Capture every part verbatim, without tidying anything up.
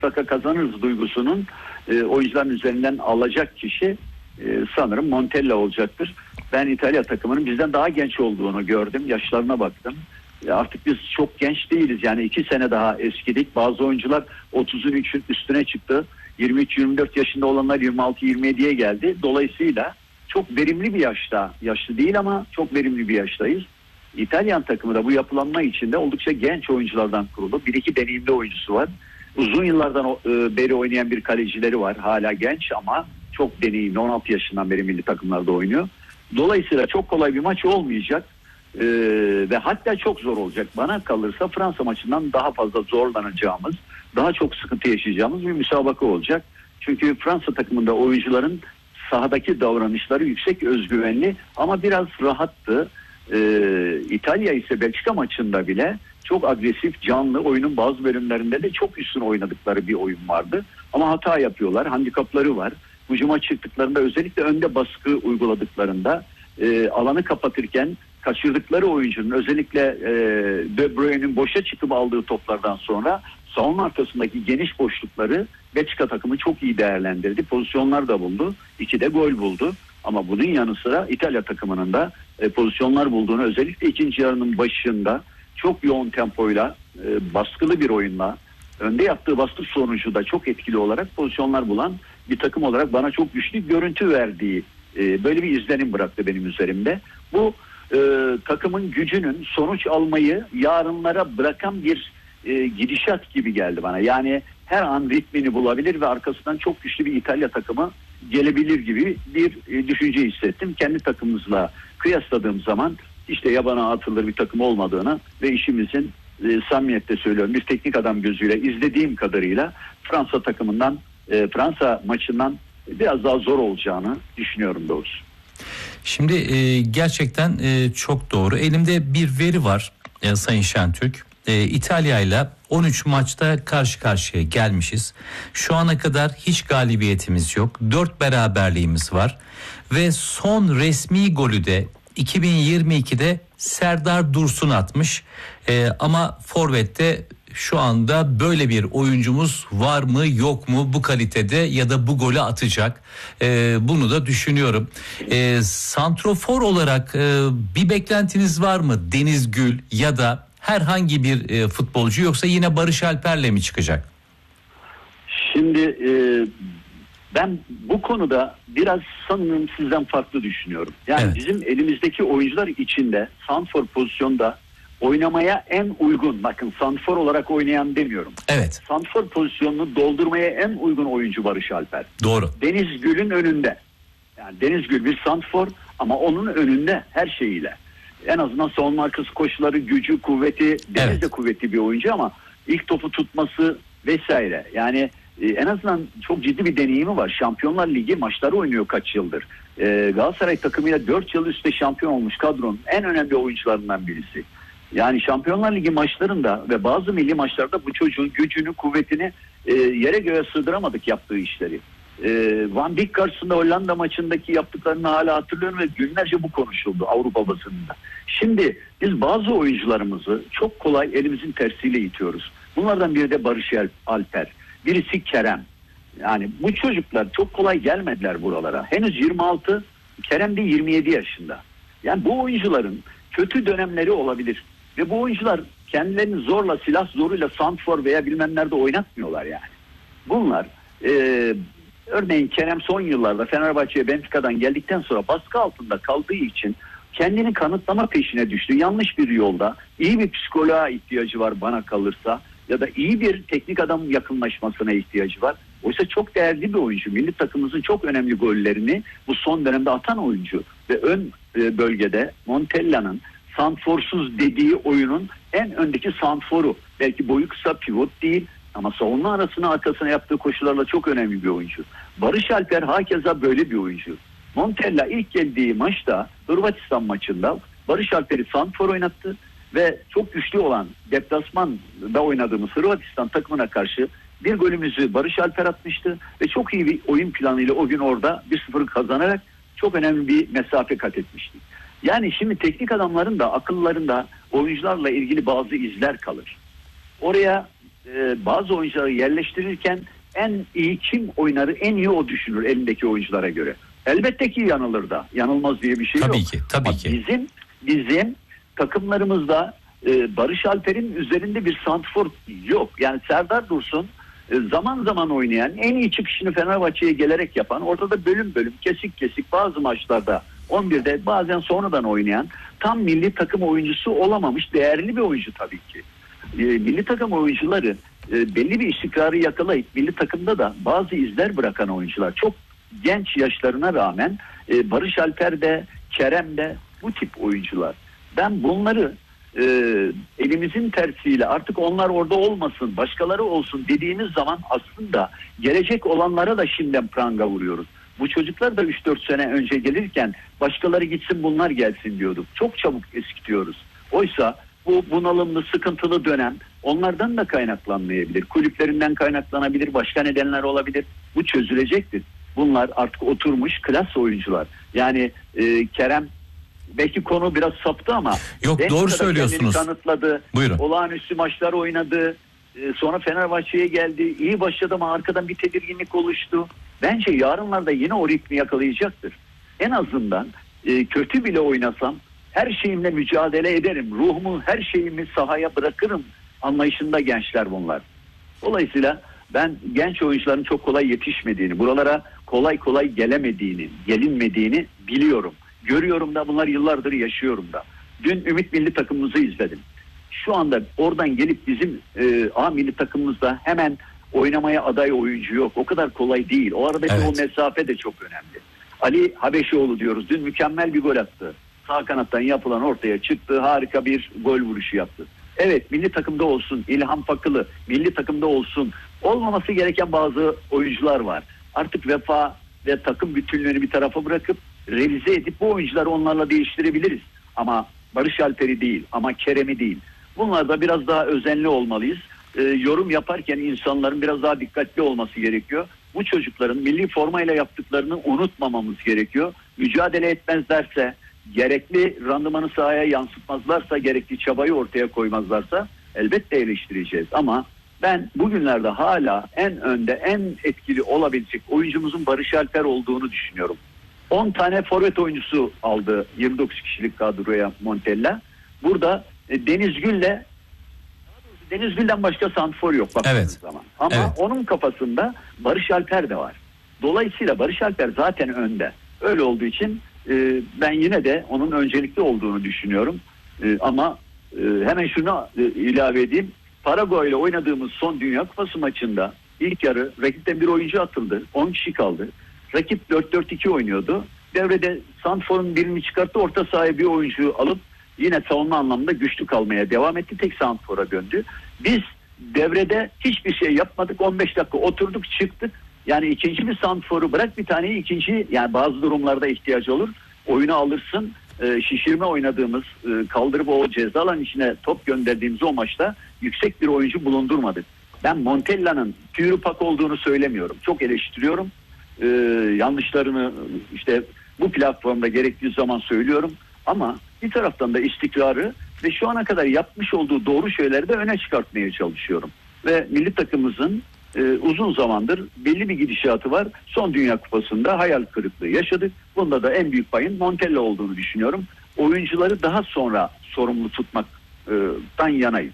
mutlaka kazanırız duygusunun e, oyuncuların üzerinden alacak kişi e, sanırım Montella olacaktır. Ben İtalya takımının bizden daha genç olduğunu gördüm. Yaşlarına baktım. E, artık biz çok genç değiliz. Yani iki sene daha eskidik. Bazı oyuncular otuzun üstüne çıktı. yirmi üç yirmi dört yaşında olanlar yirmi altı yirmi yediye geldi. Dolayısıyla çok verimli bir yaşta. Yaşlı değil ama çok verimli bir yaştayız. İtalyan takımı da bu yapılanma içinde oldukça genç oyunculardan kurulu. Bir iki deneyimli oyuncusu var. Uzun yıllardan e, beri oynayan bir kalecileri var. Hala genç ama çok deneyimli. on altı yaşından beri milli takımlarda oynuyor. Dolayısıyla çok kolay bir maç olmayacak. E, ve hatta çok zor olacak. Bana kalırsa Fransa maçından daha fazla zorlanacağımız, daha çok sıkıntı yaşayacağımız bir müsabaka olacak. Çünkü Fransa takımında oyuncuların sahadaki davranışları yüksek özgüvenli ama biraz rahattı. Ee, İtalya ise Belçika maçında bile çok agresif, canlı, oyunun bazı bölümlerinde de çok üstün oynadıkları bir oyun vardı. Ama hata yapıyorlar, handikapları var. Hücuma çıktıklarında, özellikle önde baskı uyguladıklarında e, alanı kapatırken kaçırdıkları oyuncunun, özellikle e, De Bruyne'nin boşa çıkıp aldığı toplardan sonra savunma arkasındaki geniş boşlukları Belçika takımı çok iyi değerlendirdi. Pozisyonlar da buldu. İki de gol buldu. Ama bunun yanı sıra İtalya takımının da e, pozisyonlar bulduğunu, özellikle ikinci yarının başında çok yoğun tempoyla, e, baskılı bir oyunla, önde yaptığı baskı sonucu da çok etkili olarak pozisyonlar bulan bir takım olarak bana çok güçlü görüntü verdiği, e, böyle bir izlenim bıraktı benim üzerimde. Bu e, takımın gücünün sonuç almayı yarınlara bırakan bir e, gidişat gibi geldi bana. Yani her an ritmini bulabilir ve arkasından çok güçlü bir İtalya takımı gelebilir gibi bir e, düşünce hissettim. Kendi takımımızla kıyasladığım zaman işte yabana atılır bir takım olmadığını ve işimizin e, samimiyetle söylüyorum, bir teknik adam gözüyle izlediğim kadarıyla Fransa takımından, e, Fransa maçından biraz daha zor olacağını düşünüyorum doğrusu. Şimdi e, gerçekten e, çok doğru. Elimde bir veri var e, Sayın Şentürk. E, İtalya ile on üç maçta karşı karşıya gelmişiz. Şu ana kadar hiç galibiyetimiz yok. dört beraberliğimiz var. Ve son resmi golü de iki bin yirmi ikide Serdar Dursun atmış. E, ama forvette şu anda böyle bir oyuncumuz var mı yok mu bu kalitede ya da bu golü atacak, e, bunu da düşünüyorum. E, santrofor olarak e, bir beklentiniz var mı? Deniz Gül ya da herhangi bir e, futbolcu, yoksa yine Barış Alper'le mi çıkacak? Şimdi e, ben bu konuda biraz sanırım sizden farklı düşünüyorum. Yani evet, bizim elimizdeki oyuncular içinde santrfor pozisyonda oynamaya en uygun, bakın santrfor olarak oynayan demiyorum. Evet. Santrfor pozisyonunu doldurmaya en uygun oyuncu Barış Alper. Doğru. Deniz Gül'ün önünde. Yani Deniz Gül bir santrfor ama onun önünde her şeyiyle. En azından savunma arkası koşuları, gücü, kuvveti, Deniz evet, de kuvvetli bir oyuncu ama ilk topu tutması vesaire. Yani e, en azından çok ciddi bir deneyimi var. Şampiyonlar Ligi maçları oynuyor kaç yıldır. E, Galatasaray takımıyla dört yıl üstte şampiyon olmuş kadronun en önemli oyuncularından birisi. Yani Şampiyonlar Ligi maçlarında ve bazı milli maçlarda bu çocuğun gücünü, kuvvetini e, yere göğe sığdıramadık yaptığı işleri. E, Van Dijk karşısında Hollanda maçındaki yaptıklarını hala hatırlıyorum ve günlerce bu konuşuldu Avrupa basınında. Şimdi biz bazı oyuncularımızı çok kolay elimizin tersiyle itiyoruz. Bunlardan biri de Barış Alper, birisi Kerem. Yani bu çocuklar çok kolay gelmediler buralara. Henüz yirmi altı, Kerem de yirmi yedi yaşında. Yani bu oyuncuların kötü dönemleri olabilir. Ve bu oyuncular kendilerini zorla, silah zoruyla santrfor veya bilmem nerede oynatmıyorlar yani. Bunlar e, örneğin Kerem son yıllarda Fenerbahçe'ye Benfica'dan geldikten sonra baskı altında kaldığı için kendini kanıtlama peşine düştü. Yanlış bir yolda. İyi bir psikoloğa ihtiyacı var bana kalırsa. Ya da iyi bir teknik adam yakınlaşmasına ihtiyacı var. Oysa çok değerli bir oyuncu. Milli takımımızın çok önemli gollerini bu son dönemde atan oyuncu. Ve ön e, bölgede Montella'nın santrforsuz dediği oyunun en öndeki santrforu. Belki boyu kısa, pivot değil ama savunma arasına arkasına yaptığı koşularla çok önemli bir oyuncu. Barış Alper hakeza böyle bir oyuncu. Montella ilk geldiği maçta, Hırvatistan maçında Barış Alper'i santrfor oynattı ve çok güçlü olan deplasmanda oynadığımız Hırvatistan takımına karşı bir golümüzü Barış Alper atmıştı ve çok iyi bir oyun planıyla o gün orada bir sıfır kazanarak çok önemli bir mesafe kat etmiştik. Yani şimdi teknik adamların da akıllarında oyuncularla ilgili bazı izler kalır. Oraya e, bazı oyuncuları yerleştirirken en iyi kim oynarı en iyi o düşünür elindeki oyunculara göre. Elbette ki yanılır da. Yanılmaz diye bir şey tabii yok. Ki, tabii Ama ki. Bizim bizim takımlarımızda e, Barış Alper'in üzerinde bir santrfor yok. Yani Serdar Dursun e, zaman zaman oynayan, en iyi çıkışını Fenerbahçe'ye gelerek yapan, ortada bölüm bölüm kesik kesik bazı maçlarda on birde bazen sonradan oynayan, tam milli takım oyuncusu olamamış değerli bir oyuncu tabii ki. E, milli takım oyuncuları e, belli bir istikrarı yakalayıp milli takımda da bazı izler bırakan oyuncular. Çok genç yaşlarına rağmen e, Barış Alper de Kerem de bu tip oyuncular. Ben bunları e, elimizin tersiyle artık onlar orada olmasın, başkaları olsun dediğimiz zaman aslında gelecek olanlara da şimdiden pranga vuruyoruz. Bu çocuklar da üç dört sene önce gelirken başkaları gitsin bunlar gelsin diyorduk. Çok çabuk eskitiyoruz. Oysa bu bunalımlı, sıkıntılı dönem onlardan da kaynaklanmayabilir. Kulüplerinden kaynaklanabilir, başka nedenler olabilir. Bu çözülecektir. Bunlar artık oturmuş klas oyuncular. Yani e, Kerem belki konu biraz saptı ama yok doğru söylüyorsunuz. Kanıtladı. Buyurun. Olağanüstü maçlar oynadı. E, sonra Fenerbahçe'ye geldi. İyi başladı ama arkadan bir tedirginlik oluştu. Bence yarınlarda yine o ritmi yakalayacaktır. En azından e, kötü bile oynasam her şeyimle mücadele ederim. Ruhumu, her şeyimi sahaya bırakırım anlayışında gençler bunlar. Dolayısıyla ben genç oyuncuların çok kolay yetişmediğini, buralara kolay kolay gelemediğini, gelinmediğini biliyorum. Görüyorum da bunlar yıllardır yaşıyorum da. Dün Ümit milli takımımızı izledim. Şu anda oradan gelip bizim e, A milli takımımızda hemen oynamaya aday oyuncu yok. O kadar kolay değil. O aradaki evet. o mesafe de çok önemli. Ali Habeşioğlu diyoruz. Dün mükemmel bir gol attı. Sağ kanattan yapılan ortaya çıktı. Harika bir gol vuruşu yaptı. Evet, milli takımda olsun. İlham Fakılı milli takımda olsun. Olmaması gereken bazı oyuncular var. Artık vefa ve takım bütünlüğünü bir tarafa bırakıp revize edip bu oyuncuları onlarla değiştirebiliriz. Ama Barış Alper'i değil, ama Kerem'i değil. Bunlarda biraz daha özenli olmalıyız. E, yorum yaparken insanların biraz daha dikkatli olması gerekiyor. Bu çocukların milli formayla yaptıklarını unutmamamız gerekiyor. Mücadele etmezlerse, gerekli randımanı sahaya yansıtmazlarsa, gerekli çabayı ortaya koymazlarsa elbette eleştireceğiz. Ama ben bugünlerde hala en önde, en etkili olabilecek oyuncumuzun Barış Alper olduğunu düşünüyorum. on tane forvet oyuncusu aldı yirmi dokuz kişilik kadroya Montella. Burada e, Deniz Gül'le Deniz Gül'den başka santrfor yok baktığınız evet. zaman. Ama evet. onun kafasında Barış Alper de var. Dolayısıyla Barış Alper zaten önde. Öyle olduğu için e, ben yine de onun öncelikli olduğunu düşünüyorum. E, ama e, hemen şunu e, ilave edeyim. Paraguay ile oynadığımız son Dünya Kupası maçında ilk yarı rakipten bir oyuncu atıldı. on kişi kaldı. Rakip dört dört iki oynuyordu. Devrede santrforun birini çıkarttı. Orta sahaya bir oyuncu alıp yine savunma anlamında güçlü kalmaya devam etti. Tek santrfora döndü. Biz devrede hiçbir şey yapmadık. on beş dakika oturduk çıktık. Yani ikinci bir santrforu bırak bir taneyi ikinci, yani bazı durumlarda ihtiyacı olur. Oyunu alırsın. E, şişirme oynadığımız, e, kaldırıp o ceza alan içine top gönderdiğimiz o maçta yüksek bir oyuncu bulundurmadık. Ben Montella'nın tüyürüpak olduğunu söylemiyorum. Çok eleştiriyorum. Ee, yanlışlarını işte bu platformda gerektiği zaman söylüyorum. Ama bir taraftan da istikrarı ve şu ana kadar yapmış olduğu doğru şeyleri de öne çıkartmaya çalışıyorum. Ve milli takımımızın e, uzun zamandır belli bir gidişatı var. Son Dünya Kupası'nda hayal kırıklığı yaşadık. Bunda da en büyük payın Montella olduğunu düşünüyorum. Oyuncuları daha sonra sorumlu tutmaktan yanayım.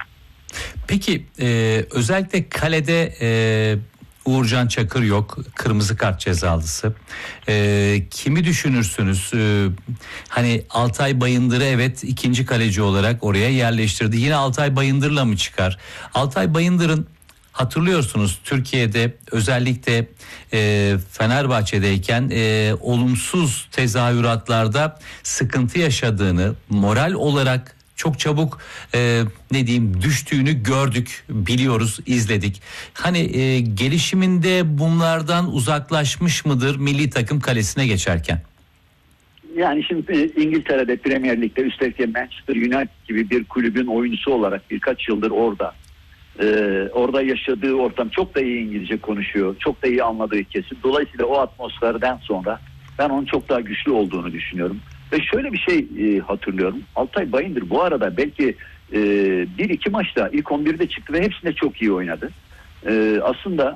Peki e, özellikle kalede e, Uğurcan Çakır yok, kırmızı kart cezalısı. E, kimi düşünürsünüz? E, hani Altay Bayındır'ı evet ikinci kaleci olarak oraya yerleştirdi. Yine Altay Bayındır'la mı çıkar? Altay Bayındır'ın hatırlıyorsunuz Türkiye'de özellikle e, Fenerbahçe'deyken e, olumsuz tezahüratlarda sıkıntı yaşadığını, moral olarak çok çabuk e, ne diyeyim düştüğünü gördük, biliyoruz, izledik. Hani e, gelişiminde bunlardan uzaklaşmış mıdır milli takım kalesine geçerken? Yani şimdi İngiltere'de Premier Lig'de üstelik Manchester United gibi bir kulübün oyuncusu olarak birkaç yıldır orada. Ee, orada yaşadığı ortam, çok da iyi İngilizce konuşuyor. Çok da iyi anladığı kesim. Dolayısıyla o atmosferden sonra ben onun çok daha güçlü olduğunu düşünüyorum. Ve şöyle bir şey e, hatırlıyorum. Altay Bayındır bu arada belki e, bir iki maçta ilk on birde çıktı ve hepsinde çok iyi oynadı. E, aslında